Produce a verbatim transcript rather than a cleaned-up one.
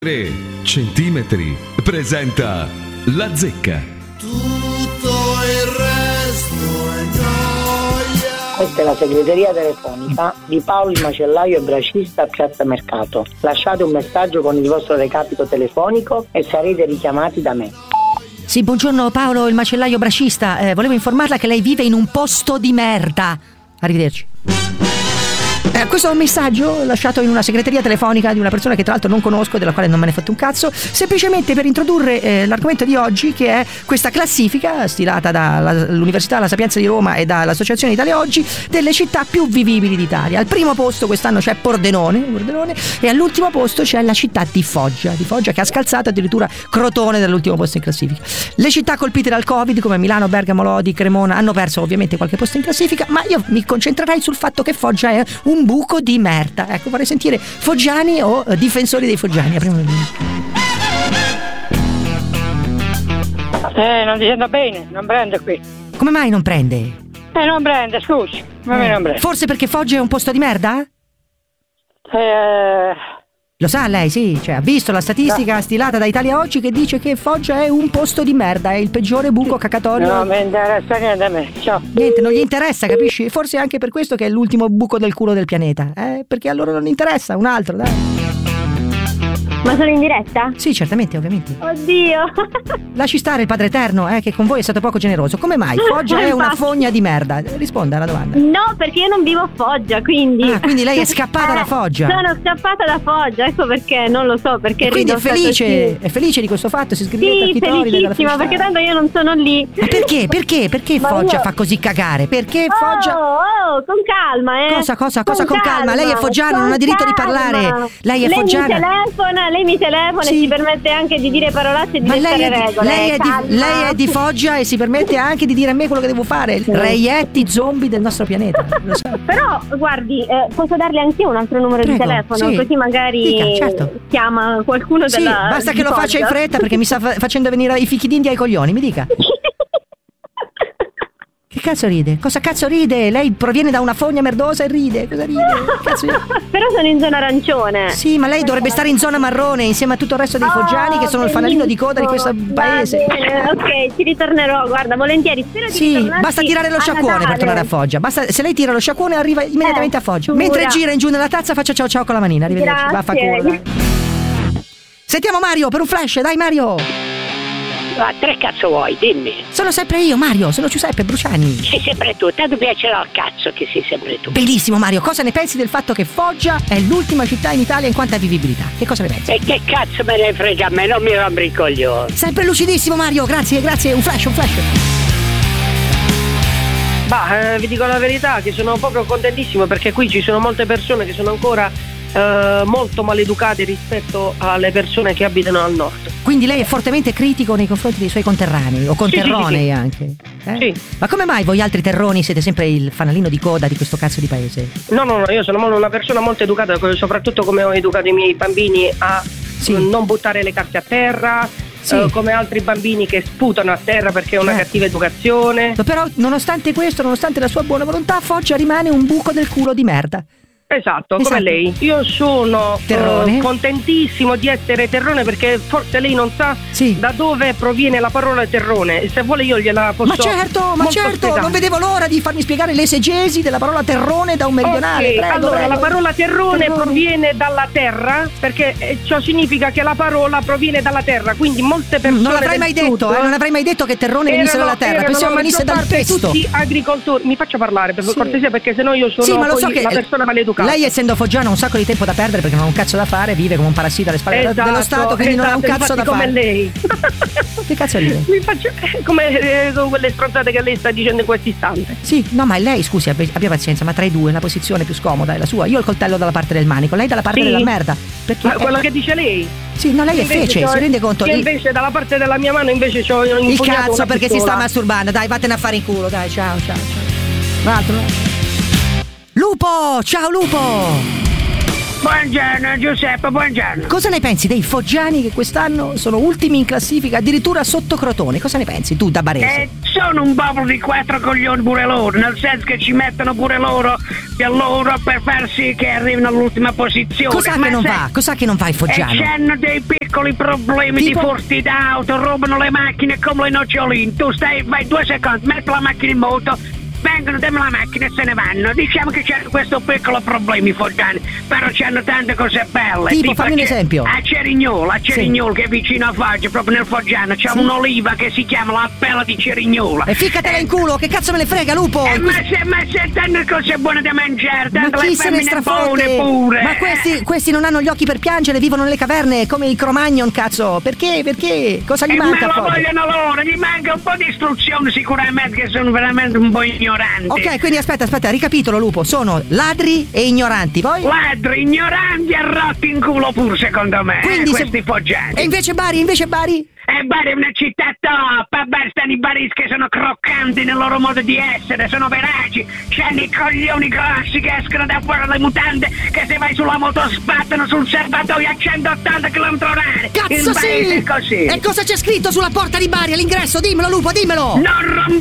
tre centimetri presenta La Zecca. Tutto il resto è gioia. Questa è la segreteria telefonica di Paolo il macellaio e bracista a Piazza Mercato. Lasciate un messaggio con il vostro recapito telefonico e sarete richiamati da me. Sì, buongiorno Paolo il macellaio bracista, eh, volevo informarla che lei vive in un posto di merda. Arrivederci. Eh, questo è un messaggio lasciato in una segreteria telefonica di una persona che tra l'altro non conosco e della quale non me ne è fatto un cazzo, semplicemente per introdurre eh, l'argomento di oggi, che è questa classifica stilata dall'Università La Sapienza di Roma e dall'Associazione Italia Oggi delle città più vivibili d'Italia. Al primo posto quest'anno c'è Pordenone, Pordenone e all'ultimo posto c'è la città di Foggia, di Foggia che ha scalzato addirittura Crotone dall'ultimo posto in classifica. Le città colpite dal Covid come Milano, Bergamo, Lodi, Cremona hanno perso ovviamente qualche posto in classifica, ma io mi concentrerei sul fatto che Foggia è un buco di merda. Ecco, vorrei sentire foggiani o eh, difensori dei foggiani. Apriamo le linee. Eh, non ti sento bene, non prende qui. Come mai non prende? Eh, non prende, scusi, ma me non prende. Forse perché Foggia è un posto di merda? Eh... Lo sa lei, sì, cioè ha visto la statistica no. stilata da Italia Oggi che dice che Foggia è un posto di merda, è il peggiore buco cacatorio. No, mi interessa niente a me, ciao. Niente, non gli interessa, capisci? Forse anche per questo che è l'ultimo buco del culo del pianeta, eh? Perché a loro non interessa, un altro, dai. Ma sono in diretta? Sì, certamente, ovviamente. Oddio. Lasci stare il Padre Eterno, eh, che con voi è stato poco generoso. Come mai? Foggia è una fogna di merda. Risponda alla domanda. No, perché io non vivo a Foggia, quindi. Ah, quindi lei è scappata eh, da Foggia. Sono scappata da Foggia, ecco perché, non lo so, perché. E quindi è felice, così. è felice di questo fatto, si iscrivete sì, a Chitoride della felicissima, perché tanto io non sono lì. Ma perché? Perché? Perché Ma Foggia io... fa così cagare? Perché oh, Foggia. Oh, con calma, eh. Cosa, cosa, cosa con, con calma? calma? Lei è foggiano, non ha diritto calma. di parlare. Lei è lei foggiana. Mi telefona, lei mi telefona sì. e si permette anche di dire parolacce e di Ma lei dettare è, di, regole. lei, è di, lei è di Foggia e si permette anche di dire a me quello che devo fare. Sì. Reietti zombie del nostro pianeta. Lo so. Però guardi, eh, posso darle anche un altro numero Prego, di telefono, sì. Così magari Dica, certo. chiama qualcuno sì, della. Basta che lo Foggia. faccia in fretta perché mi sta fa- facendo venire i fichi d'India ai coglioni. Mi dica. Che cazzo ride? Cosa cazzo ride? Lei proviene da una fogna merdosa e ride. Cosa ride? Cazzo ride? Però sono in zona arancione. Sì, ma lei dovrebbe stare in zona marrone insieme a tutto il resto dei foggiani, oh, che sono il fanalino di coda di questo paese. Bene, ok, ci ritornerò, guarda, volentieri. Spero di sì, basta tirare lo sciacquone per tornare a Foggia. Basta, se lei tira lo sciacquone arriva immediatamente eh, a Foggia. giura. Mentre gira in giù nella tazza faccia ciao ciao con la manina. Arrivederci. Vaffanculo. Sentiamo Mario per un flash, dai Mario. Ma tre cazzo vuoi, dimmi. Sono sempre io, Mario, sono Giuseppe Bruciani. Sei sempre tu, tanto piacerà al cazzo che sei sempre tu. Benissimo Mario, cosa ne pensi del fatto che Foggia è l'ultima città in Italia in quanto a vivibilità? Che cosa ne pensi? E che cazzo me ne frega a me, non mi rompere il coglione. Sempre lucidissimo Mario, grazie, grazie, un flash, un flash. Bah, eh, vi dico la verità che sono proprio contentissimo perché qui ci sono molte persone che sono ancora eh, molto maleducate rispetto alle persone che abitano al nord. Quindi lei è fortemente critico nei confronti dei suoi conterranei o conterronei sì, sì, sì. anche? Eh? Sì. Ma come mai voi altri terroni siete sempre il fanalino di coda di questo cazzo di paese? No, no, no, io sono una persona molto educata, soprattutto come ho educato i miei bambini a sì. non buttare le carte a terra. Sì. Uh, come altri bambini che sputano a terra perché è una certo. cattiva educazione. Però nonostante questo, nonostante la sua buona volontà, Foggia rimane un buco del culo di merda. Esatto, esatto. come lei. Io sono uh, contentissimo di essere terrone perché forse lei non sa sì. da dove proviene la parola terrone. E se vuole io gliela posso. Ma certo, ma certo, spiegare. Non vedevo l'ora di farmi spiegare l'esegesi della parola terrone da un meridionale. Okay, prego, allora prego. la parola terrone, terrone proviene dalla terra perché eh, ciò significa che la parola proviene dalla terra, quindi molte persone. Non l'avrei mai detto, sud, eh, non avrei mai detto che terrone erano, venisse dalla terra, pensavo venisse dal pesto. Tutti agricoltori, mi faccio parlare per sì. cortesia perché sennò io sono sì, ma lo so che la persona maleducata. Lei essendo foggiano ha un sacco di tempo da perdere perché non ha un cazzo da fare, vive come un parassita alle spalle esatto, dello Stato, quindi esatto, non ha un cazzo da come fare. Come lei. Che cazzo è lei? Mi faccio eh, come eh, con quelle stronzate che lei sta dicendo in questo istante. Sì, no, ma lei, scusi, abbia, abbia pazienza, ma tra i due la posizione più scomoda è la sua. Io ho il coltello dalla parte del manico, lei dalla parte sì. della merda. Perché ma quello che dice lei? Sì, no, lei è fece, si rende conto? Io invece dalla parte della mia mano invece c'ho il cazzo perché pistola. si sta masturbando. Dai, vattene a fare in culo, dai, ciao, ciao, ciao. Un altro. Lupo, ciao Lupo. Buongiorno Giuseppe, buongiorno. Cosa ne pensi dei foggiani che quest'anno sono ultimi in classifica, addirittura sotto Crotone? Cosa ne pensi tu da barese? Eh, sono un popolo di quattro coglioni pure loro, nel senso che ci mettono pure loro e loro per far sì che arrivino all'ultima posizione. Cos'ha Ma che non se... va? Cos'ha che non va il foggiano? E c'hanno dei piccoli problemi tipo... di furti d'auto, rubano le macchine come le noccioline. Tu stai, vai due secondi, metti la macchina in moto, vengono, dammi la macchina e se ne vanno. Diciamo che c'è questo piccolo problema i foggiani, però c'hanno tante cose belle. Tipo, tipo fammi un a, esempio. A Cerignola, a Cerignola sì. che è vicino a Foggia, proprio nel Foggiano, c'è sì. un'oliva che si chiama la pela di Cerignola. E ficcatela eh, in culo, che cazzo me ne frega, lupo? Eh, ma se, ma se danno cose buone da mangiare, tanto ma chi le se ne femmine buone strafotte? pure. Ma questi, questi non hanno gli occhi per piangere, vivono nelle caverne come i Cro-Magnon, cazzo. Perché? Perché? Cosa gli E manca? me lo Foggia? vogliono loro, gli manca un po' di istruzione sicuramente, che sono veramente un po' ignoranti. Ok, quindi aspetta, aspetta, ricapitolo, lupo. Sono ladri e ignoranti, poi? Ladri, ignoranti e rotti in culo pure, secondo me, Quindi eh, se- questi foggiani. E invece Bari, invece Bari? E Bari è una città top, a Bari stanno i baris che sono croccanti nel loro modo di essere, sono veraci, c'hanno i coglioni grossi che escono da fuori le mutande, che se vai sulla moto sbattono sul serbatoio a centottanta chilometri orari. Cazzo Il paese sì! è così. E cosa c'è scritto sulla porta di Bari all'ingresso? Dimmelo, lupo, dimmelo! Non